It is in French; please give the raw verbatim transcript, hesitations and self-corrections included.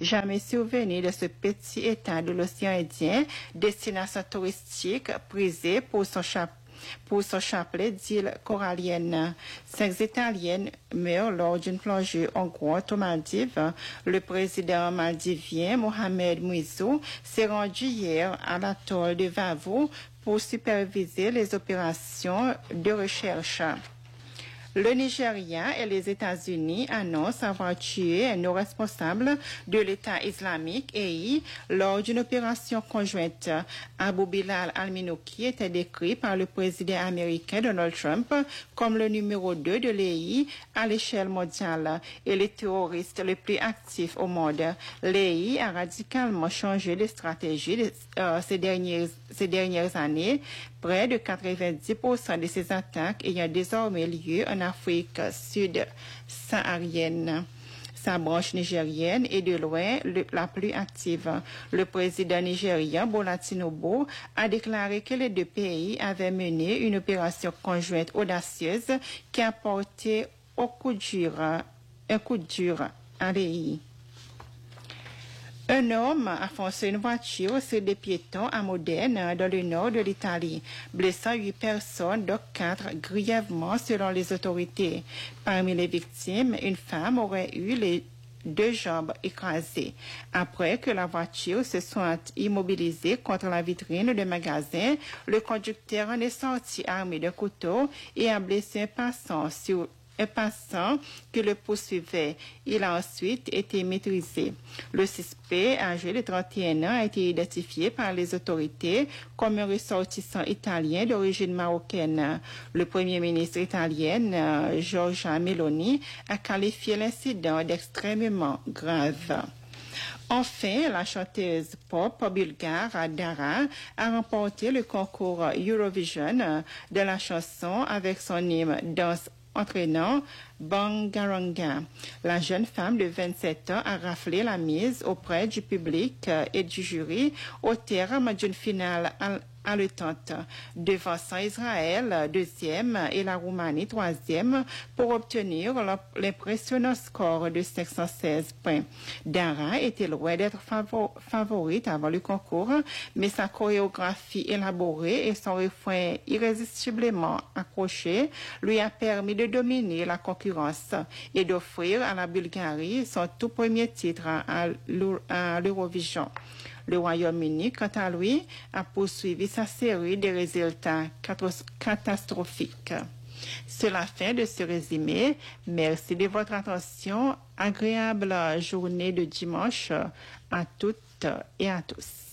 Jamais survenu de ce petit état de l'océan Indien, destination touristique prisée pour son chapeau. Pour son chapelet d'îles coralliennes. Cinq Italiennes meurent lors d'une plongée hongroise aux Maldives. Le président maldivien Mohamed Muizou s'est rendu hier à l'atoll de Vavo pour superviser les opérations de recherche. Le Nigeria et les États-Unis annoncent avoir tué un haut responsable de l'État islamique E I lors d'une opération conjointe. Abu Bilal al-Minouki était décrit par le président américain Donald Trump comme le numéro deux de l'E I à l'échelle mondiale et le terroriste le plus actif au monde. L'E I a radicalement changé de stratégie de, euh, ces, dernières, ces dernières années. Près de quatre-vingt-dix pour cent de ces attaques ayant désormais lieu en Afrique sud-saharienne. Sa branche nigérienne est de loin le, la plus active. Le président nigérien Bola Tinubu a déclaré que les deux pays avaient mené une opération conjointe audacieuse qui a porté au coup dur, un coup dur à l'E I. Un homme a foncé une voiture sur des piétons à Modène, dans le nord de l'Italie, blessant huit personnes, dont quatre grièvement selon les autorités. Parmi les victimes, une femme aurait eu les deux jambes écrasées. Après que la voiture se soit immobilisée contre la vitrine de magasin, le conducteur en est sorti armé de couteau et a blessé un passant sur un passant qui le poursuivait. Il a ensuite été maîtrisé. Le suspect, âgé de trente et un ans, a été identifié par les autorités comme un ressortissant italien d'origine marocaine. Le premier ministre italien, Giorgia Meloni, a qualifié l'incident d'extrêmement grave. Enfin, la chanteuse pop bulgare Dara a remporté le concours Eurovision de la chanson avec son hymne Danse entraînant Bangaranga. La jeune femme de vingt-sept ans a raflé la mise auprès du public et du jury au terme d'une finale haletante, devançant Israël deuxième et la Roumanie troisième pour obtenir l'impressionnant score de cinq cent seize points. Dara était loin d'être favorite avant le concours, mais sa chorégraphie élaborée et son refrain irrésistiblement accroché lui a permis de dominer la concurrence et d'offrir à la Bulgarie son tout premier titre à l'Eurovision. Le Royaume-Uni, quant à lui, a poursuivi sa série de résultats catastrophiques. C'est la fin de ce résumé. Merci de votre attention. Agréable journée de dimanche à toutes et à tous.